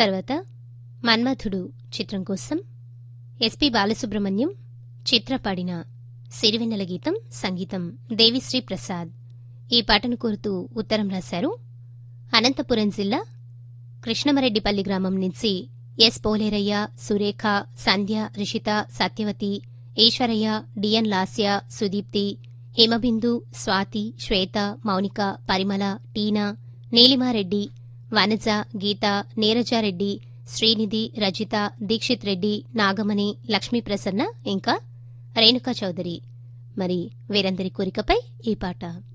తర్వాత మన్మథుడు చిత్రం కోసం ఎస్పి బాలసుబ్రహ్మణ్యం చిత్ర పాడిన సిరివెన్నెల గీతం, సంగీతం దేవిశ్రీ ప్రసాద్. ఈ పాటను కోరుతూ ఉత్తరం రాశారు అనంతపురం జిల్లా కృష్ణమరెడ్డిపల్లి గ్రామం నుంచి ఎస్ పోలేరయ్య, సురేఖ, సంధ్య, రిషిత, సత్యవతి, ఈశ్వరయ్య, డిఎన్ లాస్య, సుదీప్తి, హిమబిందు, స్వాతి, శ్వేత, మౌనిక, పరిమళ, టీనా, నీలిమారెడ్డి, వనజ, గీత, నీరజారెడ్డి, శ్రీనిధి, రజిత, దీక్షిత్ రెడ్డి, నాగమణి, లక్ష్మీప్రసన్న ఇంకా రేణుకా చౌదరి. మరి వీరందరి కోరికపై ఈ పాట.